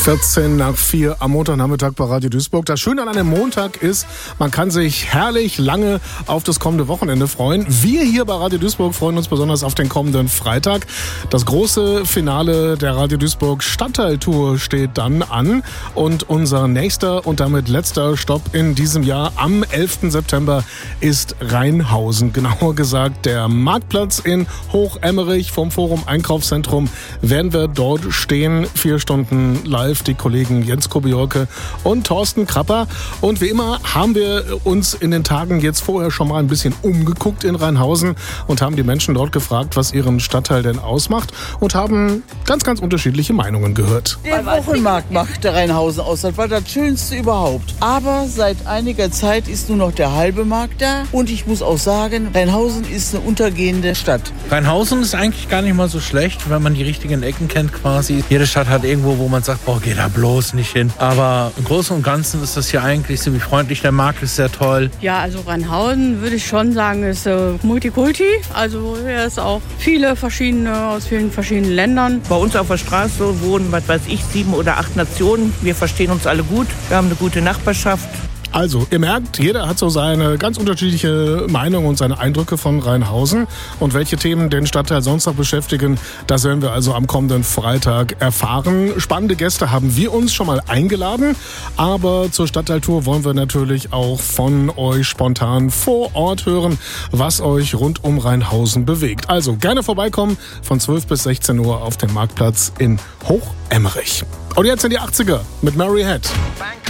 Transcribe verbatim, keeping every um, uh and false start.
vierzehn nach vier am Montagnachmittag bei Radio Duisburg. Das Schöne an einem Montag ist, man kann sich herrlich lange auf das kommende Wochenende freuen. Wir hier bei Radio Duisburg freuen uns besonders auf den kommenden Freitag. Das große Finale der Radio Duisburg Stadtteiltour steht dann an. Und unser nächster und damit letzter Stopp in diesem Jahr am elften September ist Rheinhausen. Genauer gesagt der Marktplatz in Hochemmerich. Vom Forum Einkaufszentrum werden wir dort stehen. Vier Stunden live. Die Kollegen Jens Kobiorke und Thorsten Krapper. Und wie immer haben wir uns in den Tagen jetzt vorher schon mal ein bisschen umgeguckt in Rheinhausen und haben die Menschen dort gefragt, was ihren Stadtteil denn ausmacht und haben ganz, ganz unterschiedliche Meinungen gehört. Der Wochenmarkt macht der Rheinhausen aus. Das war das Schönste überhaupt. Aber seit einiger Zeit ist nur noch der halbe Markt da. Und ich muss auch sagen, Rheinhausen ist eine untergehende Stadt. Rheinhausen ist eigentlich gar nicht mal so schlecht, wenn man die richtigen Ecken kennt quasi. Jede Stadt hat irgendwo, wo man sagt, oh, geh da bloß nicht hin. Aber im Großen und Ganzen ist das hier eigentlich ziemlich freundlich. Der Markt ist sehr toll. Ja, also Rheinhausen würde ich schon sagen, ist äh, Multikulti. Also hier ist auch viele verschiedene, aus vielen verschiedenen Ländern. Bei uns auf der Straße wohnen, was weiß ich, sieben oder acht Nationen. Wir verstehen uns alle gut. Wir haben eine gute Nachbarschaft. Also, ihr merkt, jeder hat so seine ganz unterschiedliche Meinung und seine Eindrücke von Rheinhausen. Und welche Themen den Stadtteil sonst noch beschäftigen, das werden wir also am kommenden Freitag erfahren. Spannende Gäste haben wir uns schon mal eingeladen. Aber zur Stadtteiltour wollen wir natürlich auch von euch spontan vor Ort hören, was euch rund um Rheinhausen bewegt. Also, gerne vorbeikommen von zwölf bis sechzehn Uhr auf dem Marktplatz in Hochemmerich. Und jetzt in die achtziger mit Mary Head.